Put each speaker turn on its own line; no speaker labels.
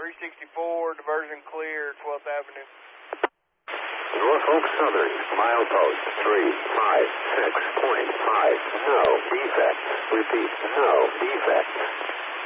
364, diversion clear, 12th Avenue.
Norfolk Southern, milepost 356.5, no defect. Repeat, no defect.